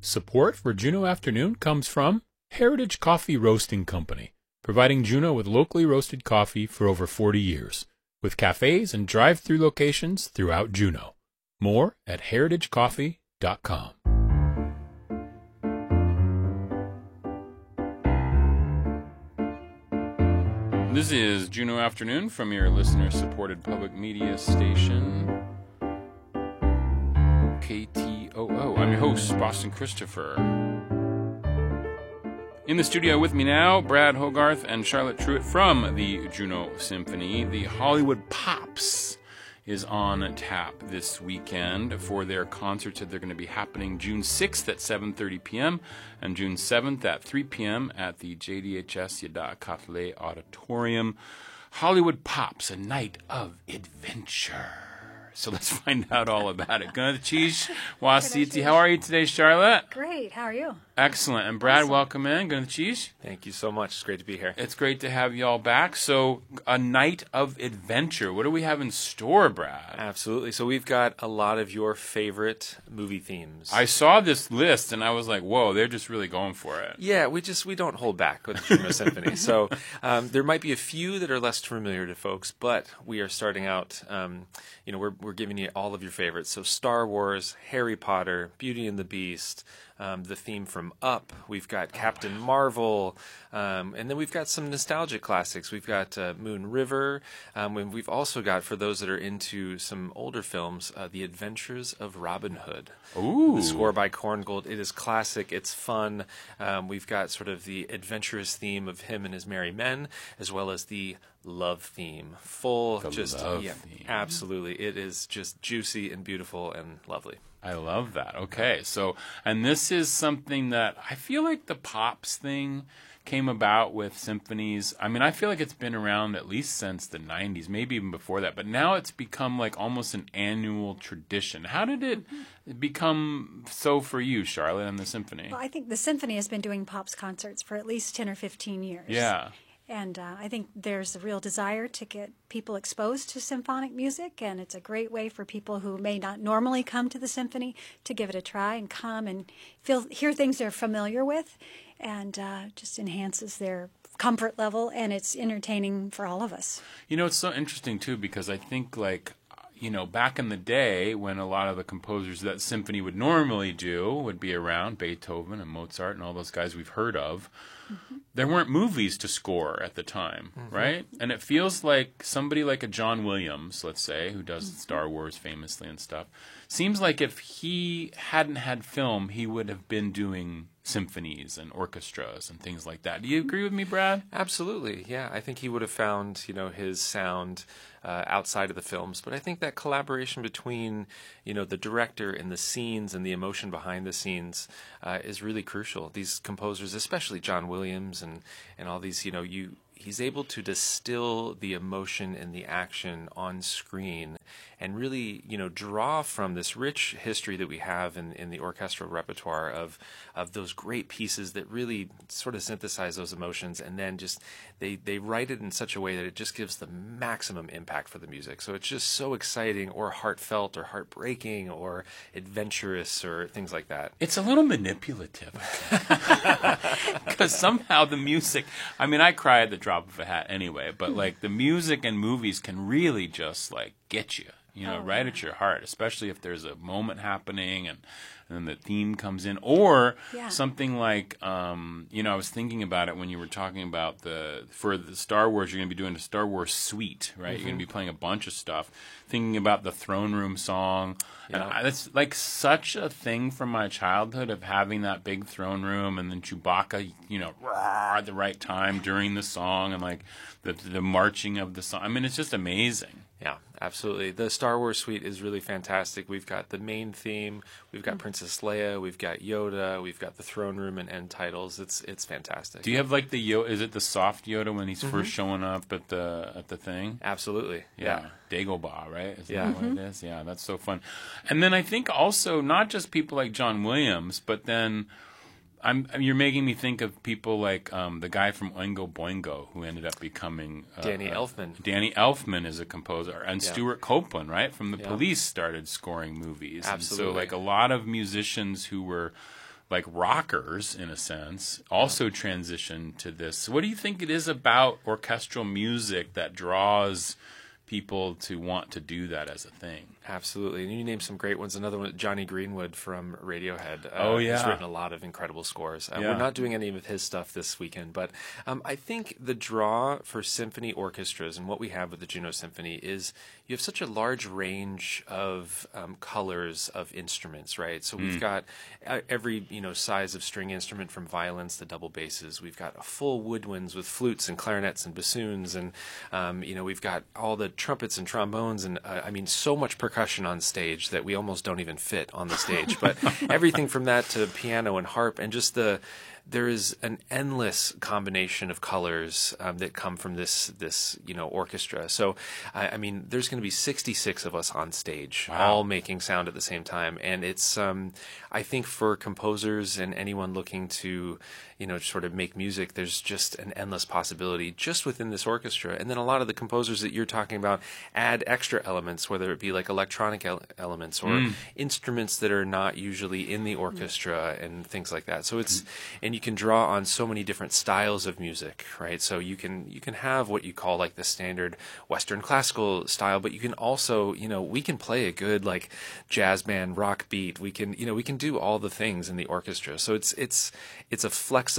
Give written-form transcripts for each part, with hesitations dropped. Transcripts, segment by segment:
Support for Juneau Afternoon comes from Heritage Coffee Roasting Company, providing Juneau with locally roasted coffee for over 40 years, with cafes and drive-through locations throughout Juneau. More at heritagecoffee.com. This is Juneau Afternoon from your listener-supported public media station, KTOO. I'm your host, Boston Christopher. In the studio with me now, Brad Hogarth and Charlotte Truitt from the Juneau Symphony. The Hollywood Pops is on tap this weekend for their concerts that they're going to be happening June 6th at 7:30 p.m. and June 7th at 3 p.m. at the JDHS Yada Catholic Auditorium. Hollywood Pops, a night of adventure. So let's find out all about it. Gunatchish Wasiti. How are you today, Charlotte? Great. How are you? Excellent. And Brad, Awesome. Welcome in. Gunatchish. Thank you so much. It's great to be here. It's great to have you all back. So, a night of adventure. What do we have in store, Brad? Absolutely. So we've got a lot of your favorite movie themes. I saw this list and I was like, whoa, they're just really going for it. Yeah, we don't hold back with the Juneau Symphony. So there might be a few that are less familiar to folks, but we are starting out, we're giving you all of your favorites. So Star Wars, Harry Potter, Beauty and the Beast, the theme from Up. We've got Captain Marvel, and then we've got some nostalgic classics. We've got Moon River, and we've also got, for those that are into some older films, The Adventures of Robin Hood. Ooh. The score by Korngold. It is classic. It's fun. We've got sort of the adventurous theme of him and his merry men, as well as the love theme. Absolutely. It is just juicy and beautiful and lovely. I love that. Okay, so, and this is something that I feel like the Pops thing came about with symphonies. I mean, I feel like it's been around at least since the 90s, maybe even before that, but now it's become like almost an annual tradition. How did it become so for you, Charlotte, and the symphony? Well, I think the symphony has been doing Pops concerts for at least 10 or 15 years. Yeah. And I think there's a real desire to get people exposed to symphonic music, and it's a great way for people who may not normally come to the symphony to give it a try and come and hear things they're familiar with, and just enhances their comfort level, and it's entertaining for all of us. You know, it's so interesting, too, because I think, back in the day when a lot of the composers that symphony would normally do would be around, Beethoven and Mozart and all those guys we've heard of, there weren't movies to score at the time, right? And it feels like somebody like a John Williams, let's say, who does Star Wars famously and stuff, seems like if he hadn't had film, he would have been doing symphonies and orchestras and things like that. Do you agree with me, Brad? Absolutely, yeah. I think he would have found, his sound outside of the films. But I think that collaboration between, the director and the scenes and the emotion behind the scenes is really crucial. These composers, especially John Williams and all these, he's able to distill the emotion and the action on screen and really, draw from this rich history that we have in the orchestral repertoire of those great pieces that really sort of synthesize those emotions, and then just they write it in such a way that it just gives the maximum impact for the music. So it's just so exciting or heartfelt or heartbreaking or adventurous or things like that. It's a little manipulative. Because somehow the music, I mean, I cry at the drop of a hat anyway, but the music and movies can really just get you, right at your heart, especially if there's a moment happening and then the theme comes in, or something like, I was thinking about it when you were talking about for the Star Wars, you're going to be doing a Star Wars suite, right? You're going to be playing a bunch of stuff, thinking about the Throne Room song. Yeah. And that's such a thing from my childhood of having that big throne room and then Chewbacca, roar at the right time during the song and the marching of the song. I mean, it's just amazing. Yeah, absolutely. The Star Wars suite is really fantastic. We've got the main theme, we've got Princess Leia, we've got Yoda, we've got the throne room and end titles. It's fantastic. Do you have the Yoda? Is it the soft Yoda when he's first showing up at the thing? Absolutely. Yeah. Dagobah, right? Is that what it is? Yeah, that's so fun. And then I think also not just people like John Williams, but then you're making me think of people like the guy from Oingo Boingo who ended up becoming Danny Elfman. Danny Elfman is a composer, and Stuart Copeland, right, from the Police, started scoring movies. Absolutely. And so a lot of musicians who were like rockers in a sense also transition to this. What do you think it is about orchestral music that draws people to want to do that as a thing? Absolutely. And you named some great ones. Another one, Johnny Greenwood from Radiohead. He's written a lot of incredible scores. We're not doing any of his stuff this weekend, but I think the draw for symphony orchestras and what we have with the Juneau Symphony is you have such a large range of colors of instruments, right? So we've got every size of string instrument, from violins to double basses. We've got full woodwinds with flutes and clarinets and bassoons, and we've got all the trumpets and trombones, and so much percussion on stage that we almost don't even fit on the stage. But everything from that to piano and harp, and just there is an endless combination of colors that come from this orchestra. So, there's going to be 66 of us on stage, all making sound at the same time. And it's, I think for composers and anyone looking to, sort of make music, there's just an endless possibility just within this orchestra. And then a lot of the composers that you're talking about add extra elements, whether it be like electronic elements or instruments that are not usually in the orchestra and things like that. So and you can draw on so many different styles of music, right? So you can have what you call like the standard Western classical style, but you can also, we can play a good like jazz band rock beat. We can do all the things in the orchestra. So it's a flexible,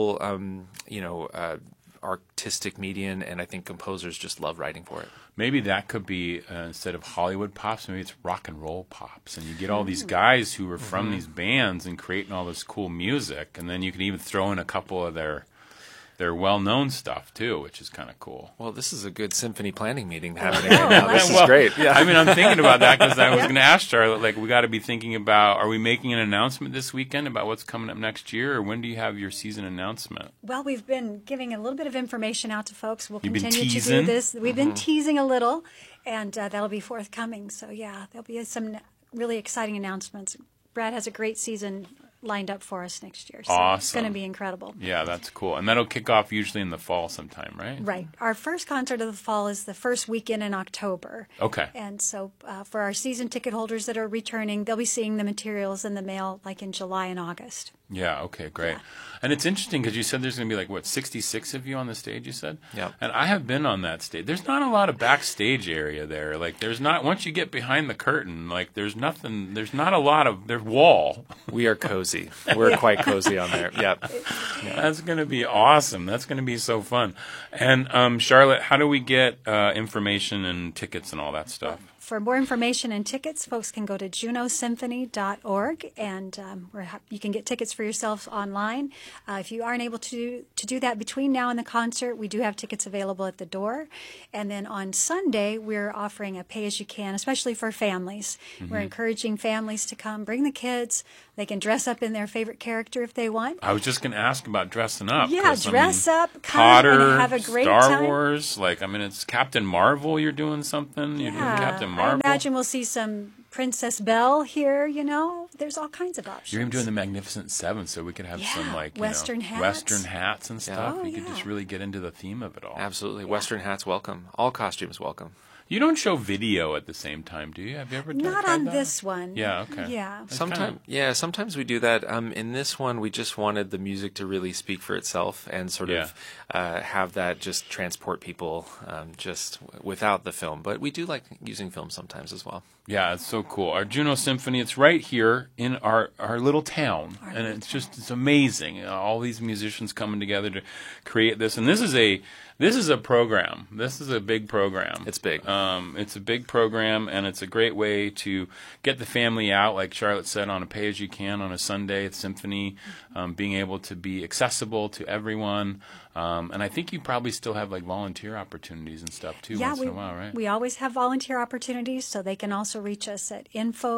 artistic medium, and I think composers just love writing for it. Maybe that could be, instead of Hollywood pops, maybe it's rock and roll pops. And you get all these guys who are from these bands and creating all this cool music. And then you can even throw in a couple of their well-known stuff, too, which is kind of cool. Well, this is a good symphony planning meeting happening right now. This is great. Yeah. I'm thinking about that because I was going to ask Charlotte, we got to be thinking about, are we making an announcement this weekend about what's coming up next year, or when do you have your season announcement? Well, we've been giving a little bit of information out to folks. We'll You've continue been to do this. We've been teasing a little, and that'll be forthcoming. So, there'll be some really exciting announcements. Brad has a great season lined up for us next year. So awesome. It's going to be incredible. Yeah, that's cool. And that'll kick off usually in the fall sometime, right? Right. Our first concert of the fall is the first weekend in October. Okay. And so for our season ticket holders that are returning, they'll be seeing the materials in the mail like in July and August. Yeah, okay, great. Yeah. And it's interesting because you said there's going to be 66 of you on the stage, you said? Yeah. And I have been on that stage. There's not a lot of backstage area there. There's not, once you get behind the curtain, there's nothing, there's not a lot of, there's wall. We are cozy. We're quite cozy on there. Yep. Yeah. That's going to be awesome. That's going to be so fun. And Charlotte, how do we get information and tickets and all that stuff? For more information and tickets, folks can go to juneausymphony.org, and you can get tickets for yourself online. If you aren't able to do that between now and the concert, we do have tickets available at the door. And then on Sunday, we're offering a pay-as-you-can, especially for families. Mm-hmm. We're encouraging families to come, bring the kids. They can dress up in their favorite character if they want. I was just going to ask about dressing up. Yeah, dress up, come Potter, and have a great Star time. Wars, it's Captain Marvel. You're doing something. You're doing Captain Marvel. I imagine we'll see some Princess Belle here. There's all kinds of options. You're even doing the Magnificent Seven, so we could have some Western hats. Western hats and stuff. Oh, you could just really get into the theme of it all. Absolutely, Western hats welcome. All costumes welcome. You don't show video at the same time, do you? Have you ever done that? Not on this one. Yeah, okay. Yeah. Sometimes we do that. In this one, we just wanted the music to really speak for itself and sort of have that just transport people just without the film. But we do like using film sometimes as well. Yeah, it's so cool. Our Juneau Symphony, it's right here in our little town. It's amazing. All these musicians coming together to create this. And this is a program. This is a big program. It's big. It's a big program, and it's a great way to get the family out, like Charlotte said, on a pay-as-you-can on a Sunday at Symphony, being able to be accessible to everyone. And I think you probably still have volunteer opportunities and stuff, too, once in a while, right? We always have volunteer opportunities, so they can also reach us at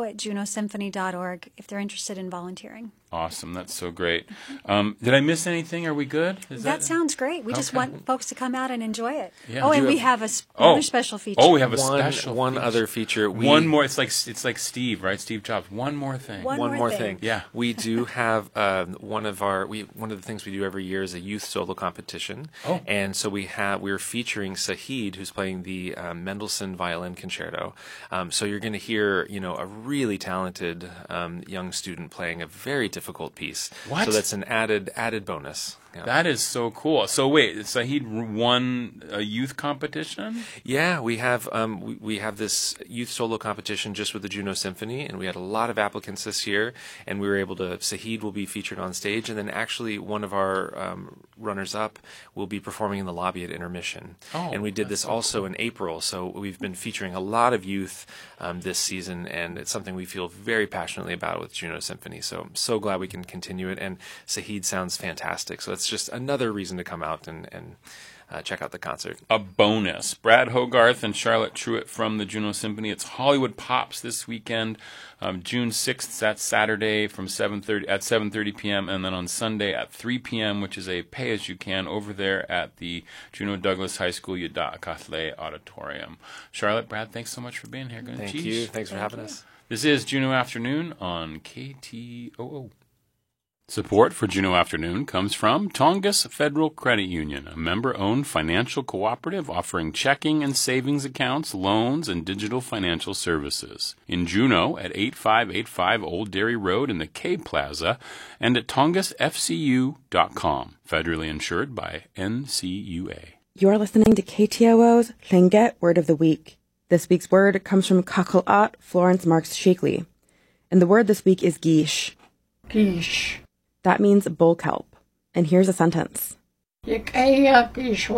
info@juneausymphony.org if they're interested in volunteering. Awesome. That's so great. Did I miss anything? Are we good? That sounds great. We just want folks to come out and enjoy it. Yeah. And we have another special feature. Oh, we have a special one feature. Other feature. One more. It's like Steve, right? Steve Jobs. One more thing. One more thing. Yeah. We do have one of the things we do every year is a youth solo competition. Oh. And so we're featuring Sahid, who's playing the Mendelssohn Violin Concerto. So you're going to hear, a really talented young student playing a very difficult piece. What? So that's an added bonus. Yeah. That is so cool. So wait, Saheed won a youth competition? Yeah, we have this youth solo competition just with the Juneau Symphony, and we had a lot of applicants this year, and we were able to. Saheed will be featured on stage, and then actually one of our runners-up will be performing in the lobby at intermission. Oh, and we did this also in April, so we've been featuring a lot of youth this season, and it's something we feel very passionately about with Juneau Symphony. So I'm so glad we can continue it, and Saheed sounds fantastic. So it's just another reason to come out and check out the concert. A bonus. Brad Hogarth and Charlotte Truitt from the Juneau Symphony. It's Hollywood Pops this weekend, June 6th. That's Saturday from 7:30 p.m. and then on Sunday at 3 p.m., which is a pay-as-you-can over there at the Juneau Douglas High School Yuda Kathle Auditorium. Charlotte, Brad, thanks so much for being here. Thank you. Thanks for having us. This is Juneau Afternoon on KTOO. Support for Juneau Afternoon comes from Tongass Federal Credit Union, a member-owned financial cooperative offering checking and savings accounts, loans, and digital financial services. In Juneau at 8585 Old Dairy Road in the K Plaza and at tongassfcu.com. Federally insured by NCUA. You're listening to KTOO's Tlingit Word of the Week. This week's word comes from Kaka'at Florence Marks Shakely. And the word this week is gish. Gish. That means bull kelp. And here's a sentence. It's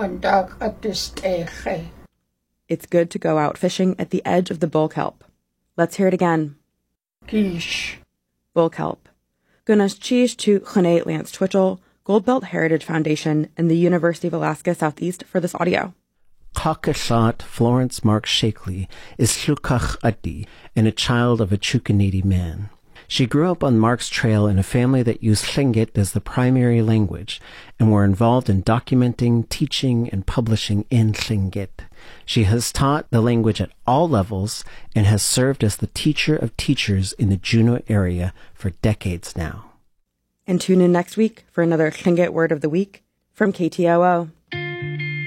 good to go out fishing at the edge of the bull kelp. Let's hear it again. Gish. Bull kelp. Gunas cheese to Chane Lance Twitchell, Goldbelt Heritage Foundation, and the University of Alaska Southeast for this audio. Kaka'at Florence Marks Shakely is Hlukach Adi and a child of a Chukanidi man. She grew up on Marks Trail in a family that used Tlingit as the primary language and were involved in documenting, teaching, and publishing in Tlingit. She has taught the language at all levels and has served as the teacher of teachers in the Juneau area for decades now. And tune in next week for another Tlingit Word of the Week from KTOO.